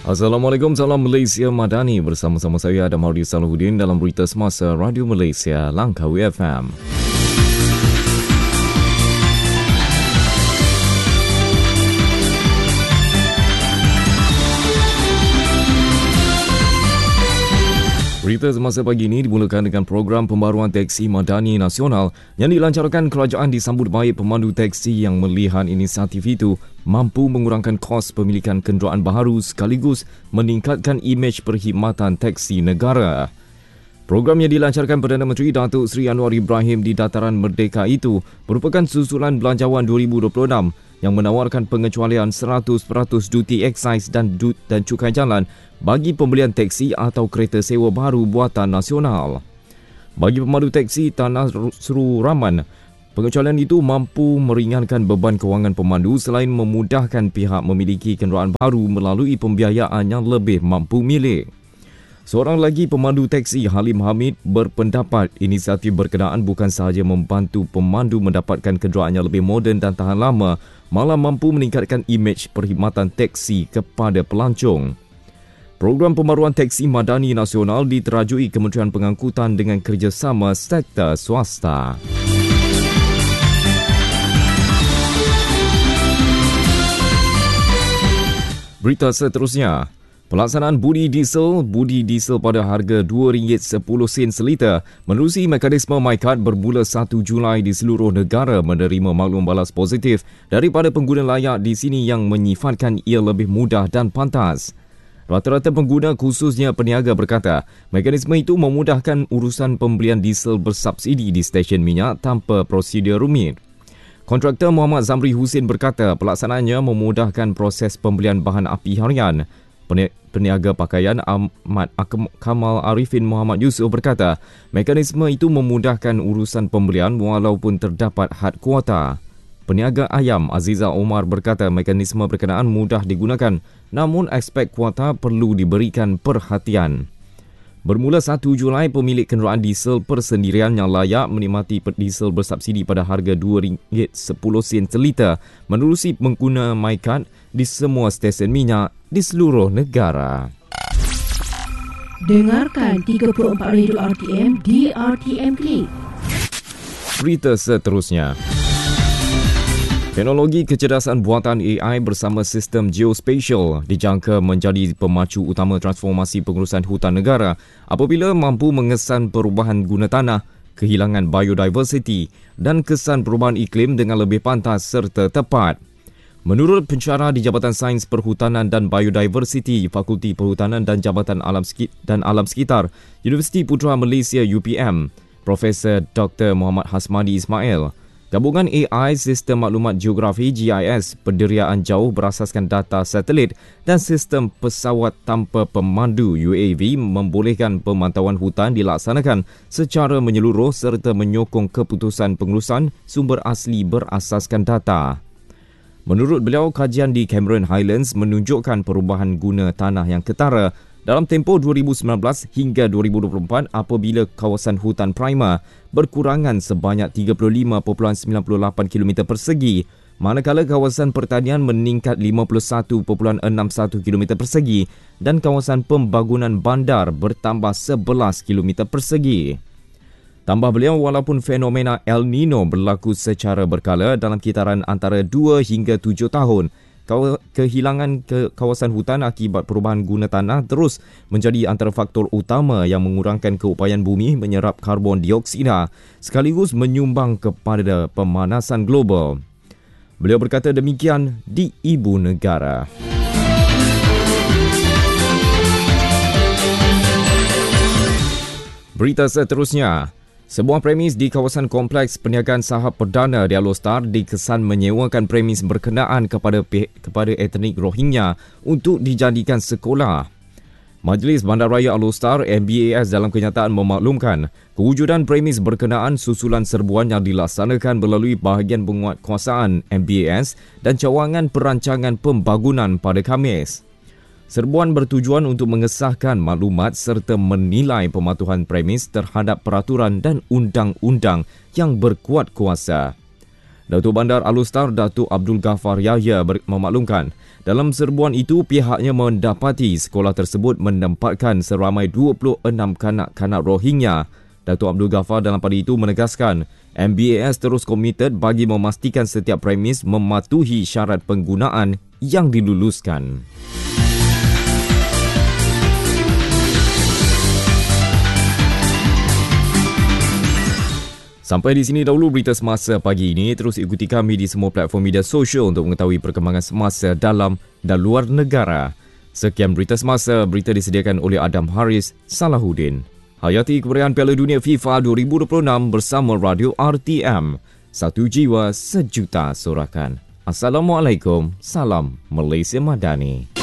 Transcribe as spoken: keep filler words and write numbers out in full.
Assalamualaikum, salam Malaysia Madani. Bersama-sama saya Adam Hardi Salahuddin dalam berita semasa Radio Malaysia Langkawi F M. Berita semasa pagi ini dimulakan dengan program pembaruan teksi Madani Nasional yang dilancarkan kerajaan disambut baik pemandu teksi yang melihat inisiatif itu mampu mengurangkan kos pemilikan kenderaan baharu sekaligus meningkatkan imej perkhidmatan teksi negara. Program yang dilancarkan Perdana Menteri Datuk Seri Anwar Ibrahim di Dataran Merdeka itu merupakan susulan Belanjawan dua ribu dua puluh enam yang menawarkan pengecualian seratus peratus duti eksais dan dut dan cukai jalan bagi pembelian teksi atau kereta sewa baru buatan nasional. Bagi pemandu teksi Tanah Seru Raman, pengecualian itu mampu meringankan beban kewangan pemandu selain memudahkan pihak memiliki kenderaan baru melalui pembiayaan yang lebih mampu milik. Seorang lagi pemandu teksi, Halim Hamid, berpendapat inisiatif berkenaan bukan sahaja membantu pemandu mendapatkan kenderaan yang lebih moden dan tahan lama, malah mampu meningkatkan imej perkhidmatan teksi kepada pelancong. Program pembaruan teksi Madani Nasional diterajui Kementerian Pengangkutan dengan kerjasama sektor swasta. Berita seterusnya. Pelaksanaan budi diesel, budi diesel pada harga dua ringgit sepuluh sen seliter menerusi mekanisme MyCard bermula satu Julai di seluruh negara menerima maklum balas positif daripada pengguna layak di sini yang menyifatkan ia lebih mudah dan pantas. Rata-rata pengguna khususnya peniaga berkata, mekanisme itu memudahkan urusan pembelian diesel bersubsidi di stesen minyak tanpa prosedur rumit. Kontraktor Muhammad Zamri Husin berkata pelaksanaannya memudahkan proses pembelian bahan api harian. Peniaga pakaian Ahmad Kamal Arifin Muhammad Yusuf berkata, mekanisme itu memudahkan urusan pembelian walaupun terdapat had kuota. Peniaga ayam Aziza Omar berkata mekanisme berkenaan mudah digunakan, namun aspek kuota perlu diberikan perhatian. Bermula satu Julai, pemilik kenderaan diesel persendirian yang layak menikmati diesel bersubsidi pada harga dua ringgit sepuluh sen seliter menerusi pengguna MyCard di semua stesen minyak di seluruh negara. Dengarkan tiga puluh empat Radio R T M di R T M Click. Berita seterusnya. Teknologi kecerdasan buatan A I bersama sistem geospatial dijangka menjadi pemacu utama transformasi pengurusan hutan negara apabila mampu mengesan perubahan guna tanah, kehilangan biodiversiti dan kesan perubahan iklim dengan lebih pantas serta tepat. Menurut pensyarah di Jabatan Sains Perhutanan dan Biodiversiti, Fakulti Perhutanan dan Jabatan Alam dan Alam Sekitar, Universiti Putra Malaysia U P M, Profesor Doktor Muhammad Hasmadi Ismail, gabungan A I Sistem Maklumat Geografi G I S penderiaan jauh berasaskan data satelit dan sistem pesawat tanpa pemandu U A V membolehkan pemantauan hutan dilaksanakan secara menyeluruh serta menyokong keputusan pengurusan sumber asli berasaskan data. Menurut beliau, kajian di Cameron Highlands menunjukkan perubahan guna tanah yang ketara dalam tempoh dua ribu sembilan belas hingga dua ribu dua puluh empat apabila kawasan hutan prima berkurangan sebanyak tiga puluh lima perpuluhan sembilan lapan kilometer persegi, manakala kawasan pertanian meningkat lima puluh satu perpuluhan enam satu kilometer persegi dan kawasan pembangunan bandar bertambah sebelas kilometer persegi. Tambah beliau, walaupun fenomena El Nino berlaku secara berkala dalam kitaran antara dua hingga tujuh tahun, kehilangan ke kawasan hutan akibat perubahan guna tanah terus menjadi antara faktor utama yang mengurangkan keupayaan bumi menyerap karbon dioksida sekaligus menyumbang kepada pemanasan global. Beliau berkata demikian di Ibu Negara. Berita seterusnya. Sebuah premis di kawasan kompleks perniagaan sahab perdana di Alor Star dikesan menyewakan premis berkenaan kepada kepada etnik Rohingya untuk dijadikan sekolah. Majlis Bandaraya Alor Star M B A S dalam kenyataan memaklumkan kewujudan premis berkenaan susulan serbuan yang dilaksanakan melalui bahagian penguatkuasaan M B A S dan cawangan perancangan pembangunan pada Khamis. Serbuan bertujuan untuk mengesahkan maklumat serta menilai pematuhan premis terhadap peraturan dan undang-undang yang berkuat kuasa. Datuk Bandar Alustar Datuk Abdul Ghaffar Yahya memaklumkan dalam serbuan itu pihaknya mendapati sekolah tersebut menempatkan seramai dua puluh enam kanak-kanak Rohingya. Datuk Abdul Ghaffar dalam pada itu menegaskan M B A S terus komited bagi memastikan setiap premis mematuhi syarat penggunaan yang diluluskan. Sampai di sini dahulu berita semasa pagi ini. Terus ikuti kami di semua platform media sosial untuk mengetahui perkembangan semasa dalam dan luar negara. Sekian berita semasa, berita disediakan oleh Adam Haris Salahuddin. Hayati kemeriahan Piala Dunia FIFA dua ribu dua puluh enam bersama Radio R T M. Satu jiwa, sejuta sorakan. Assalamualaikum, salam Malaysia Madani.